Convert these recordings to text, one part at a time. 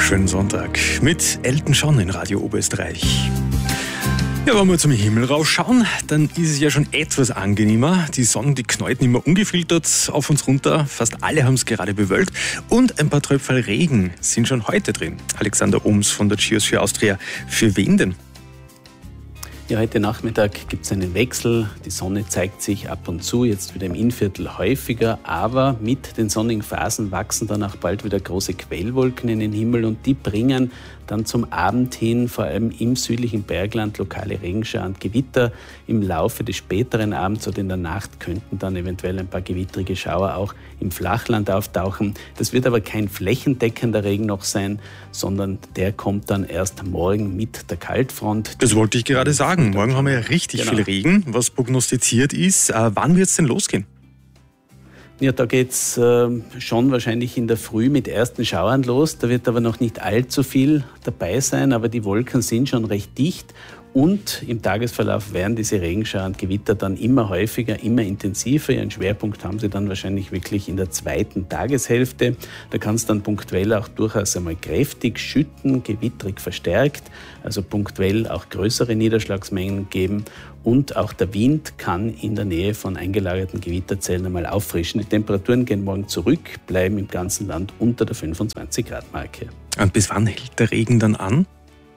Schönen Sonntag mit Elton John in Radio Oberösterreich. Ja, wenn wir zum Himmel rausschauen, dann ist es ja schon etwas angenehmer. Die Sonne, die knallt nicht mehr ungefiltert auf uns runter. Fast alle haben es gerade bewölkt. Und ein paar Tröpfel Regen sind schon heute drin. Alexander Ohms von der Geosphere Austria. Für wen denn? Ja, heute Nachmittag gibt es einen Wechsel. Die Sonne zeigt sich ab und zu, jetzt wieder im Innviertel häufiger. Aber mit den sonnigen Phasen wachsen dann auch bald wieder große Quellwolken in den Himmel. Und die bringen dann zum Abend hin, vor allem im südlichen Bergland, lokale Regenschauer und Gewitter. Im Laufe des späteren Abends oder in der Nacht könnten dann eventuell ein paar gewittrige Schauer auch im Flachland auftauchen. Das wird aber kein flächendeckender Regen noch sein, sondern der kommt dann erst morgen mit der Kaltfront. Das wollte ich gerade sagen. Morgen haben wir ja richtig viel Regen, was prognostiziert ist. Wann wird es denn losgehen? Ja, da geht's schon wahrscheinlich in der Früh mit ersten Schauern los. Da wird aber noch nicht allzu viel dabei sein, aber die Wolken sind schon recht dicht. Und im Tagesverlauf werden diese Regenschauer und Gewitter dann immer häufiger, immer intensiver. Ihren Schwerpunkt haben sie dann wahrscheinlich wirklich in der zweiten Tageshälfte. Da kann es dann punktuell auch durchaus einmal kräftig schütten, gewittrig verstärkt, also punktuell auch größere Niederschlagsmengen geben. Und auch der Wind kann in der Nähe von eingelagerten Gewitterzellen einmal auffrischen. Die Temperaturen gehen morgen zurück, bleiben im ganzen Land unter der 25-Grad-Marke. Und bis wann hält der Regen dann an?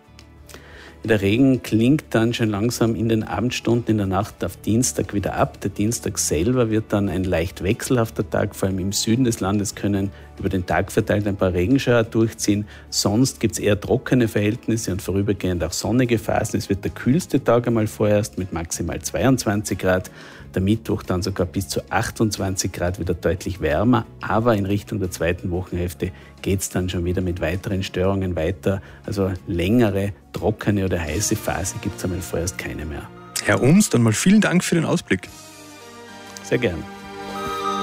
Der Regen klingt dann schon langsam in den Abendstunden in der Nacht auf Dienstag wieder ab. Der Dienstag selber wird dann ein leicht wechselhafter Tag. Vor allem im Süden des Landes können über den Tag verteilt ein paar Regenschauer durchziehen. Sonst gibt es eher trockene Verhältnisse und vorübergehend auch sonnige Phasen. Es wird der kühlste Tag einmal vorerst mit maximal 22 Grad. Der Mittwoch dann sogar bis zu 28 Grad, wieder deutlich wärmer. Aber in Richtung der zweiten Wochenhälfte geht es dann schon wieder mit weiteren Störungen weiter. Also längere, trockene oder heiße Phase gibt es einmal vorerst keine mehr. Herr Ohms, dann mal vielen Dank für den Ausblick. Sehr gern.